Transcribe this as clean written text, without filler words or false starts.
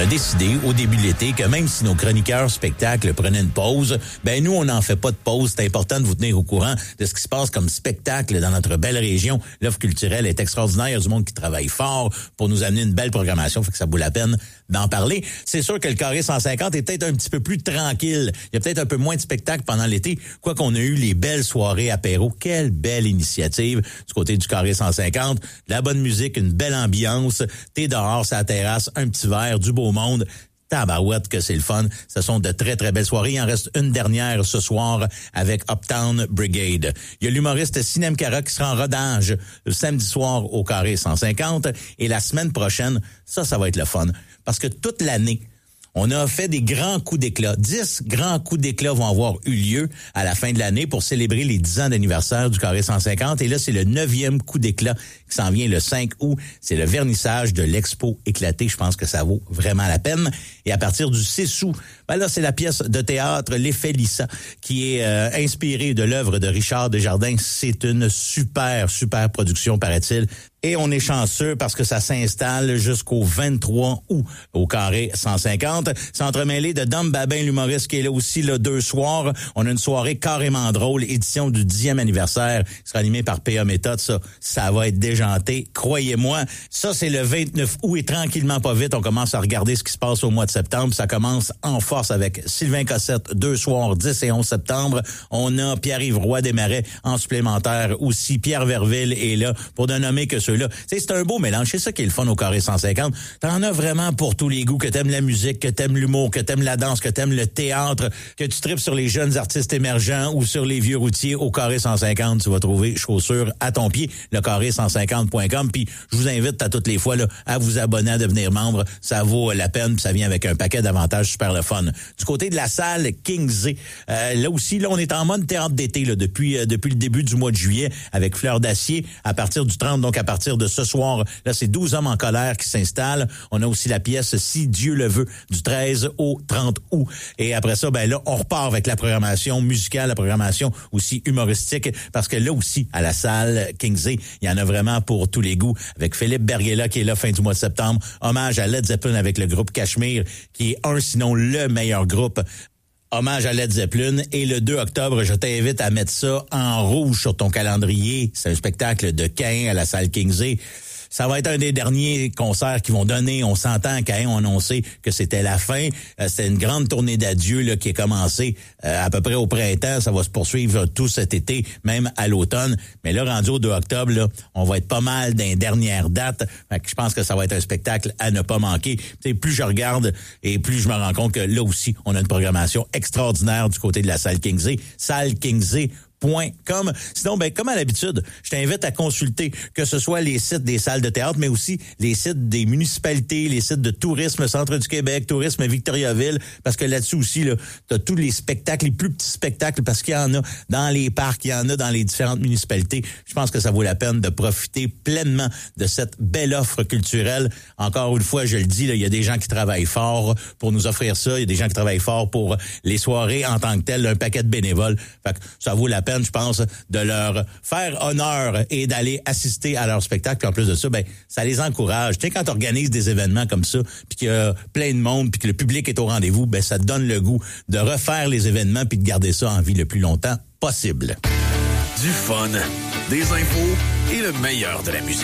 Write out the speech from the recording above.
a décidé au début de l'été que même si nos chroniqueurs spectacles prenaient une pause, ben nous, on n'en fait pas de pause. C'est important de vous tenir au courant de ce qui se passe comme spectacle dans notre belle région. L'offre culturelle est extraordinaire. Il y a du monde qui travaille fort pour nous amener une belle programmation. Fait que ça vaut la peine d'en parler. C'est sûr que le Carré 150 est peut-être un petit peu plus tranquille. Il y a peut-être un peu moins de spectacles pendant l'été. Quoi qu'on a eu les belles soirées apéro. Quelle belle initiative du côté du Carré 150. De la bonne musique, une belle ambiance. T'es dehors, sur la terrasse, un petit verre, du beau monde. Tabarouette que c'est le fun. Ce sont de très, très belles soirées. Il en reste une dernière ce soir avec Uptown Brigade. Il y a l'humoriste Sinem Cara qui sera en rodage le samedi soir au Carré 150. Et la semaine prochaine, ça va être le fun. Parce que toute l'année, on a fait des grands coups d'éclat. 10 grands coups d'éclat vont avoir eu lieu à la fin de l'année pour célébrer les 10 ans d'anniversaire du Carré 150. Et là, c'est le 9e coup d'éclat qui s'en vient le 5 août. C'est le vernissage de l'Expo Éclaté. Je pense que ça vaut vraiment la peine. Et à partir du 6 août, ben là, c'est la pièce de théâtre L'Effet Lissa qui est inspirée de l'œuvre de Richard Desjardins. C'est une super, super production, paraît-il. Et on est chanceux parce que ça s'installe jusqu'au 23 août au Carré 150. C'est entremêlé de Dom Babin, l'humoriste, qui est là aussi le 2 soirs. On a une soirée carrément drôle, édition du 10e anniversaire, qui sera animée par P.A. Méthode. Ça va être déjanté, croyez-moi. Ça, c'est le 29 août et tranquillement pas vite, on commence à regarder ce qui se passe au mois de septembre. Ça commence en force avec Sylvain Cossette, 2 soirs, 10 et 11 septembre. On a Pierre-Yves Roy Desmarais en supplémentaire aussi. Pierre Verville est là pour ne nommer que ceux-là. C'est un beau mélange. C'est ça qui est le fun au Carré 150. T'en as vraiment pour tous les goûts, que t'aimes la musique, que t'aimes l'humour, que t'aimes la danse, que t'aimes le théâtre, que tu tripes sur les jeunes artistes émergents ou sur les vieux routiers. Au Carré 150, tu vas trouver chaussures à ton pied, le carré150.com. Puis je vous invite à toutes les fois là, à vous abonner, à devenir membre. Ça vaut la peine, puis ça vient avec un paquet d'avantages super le fun. Du côté de la salle Kingsley, là aussi, là, on est en mode théâtre d'été là, depuis le début du mois de juillet avec Fleur d'Acier à partir du 30, donc à partir de ce soir. Là, c'est 12 hommes en colère qui s'installent. On a aussi la pièce Si Dieu le veut du 13 au 30 août. Et après ça, ben là, on repart avec la programmation musicale, la programmation aussi humoristique, parce que là aussi, à la salle Kingsley, il y en a vraiment pour tous les goûts. Avec Philippe Berguela qui est là fin du mois de septembre. Hommage à Led Zeppelin avec le groupe Cachemire, qui est sinon le meilleur groupe. Hommage à Led Zeppelin. Et le 2 octobre, je t'invite à mettre ça en rouge sur ton calendrier. C'est un spectacle de Caïn à la salle Kingsley. Ça va être un des derniers concerts qu'ils vont donner. On s'entend qu'Caïn ont annoncé que c'était la fin. C'était une grande tournée d'adieu là, qui est commencée à peu près au printemps. Ça va se poursuivre tout cet été, même à l'automne. Mais là, rendu au 2 octobre, là, on va être pas mal dans les dernières dates. Fait que je pense que ça va être un spectacle à ne pas manquer. T'sais, plus je regarde et plus je me rends compte que là aussi, on a une programmation extraordinaire du côté de la salle Kingsley. Salle Kingsley. Sinon, ben, comme à l'habitude, je t'invite à consulter que ce soit les sites des salles de théâtre, mais aussi les sites des municipalités, les sites de tourisme, Centre du Québec, tourisme Victoriaville, parce que là-dessus aussi, là, t'as tous les spectacles, les plus petits spectacles, parce qu'il y en a dans les parcs, il y en a dans les différentes municipalités. Je pense que ça vaut la peine de profiter pleinement de cette belle offre culturelle. Encore une fois, je le dis, là, il y a des gens qui travaillent fort pour nous offrir ça. Il y a des gens qui travaillent fort pour les soirées en tant que telles, un paquet de bénévoles. Fait que ça vaut la peine, je pense, de leur faire honneur et d'aller assister à leur spectacle. Puis en plus de ça, ben, ça les encourage. Tu sais, quand tu organises des événements comme ça, puis qu'il y a plein de monde, puis que le public est au rendez-vous, ben, ça te donne le goût de refaire les événements puis de garder ça en vie le plus longtemps possible. Du fun, des infos et le meilleur de la musique.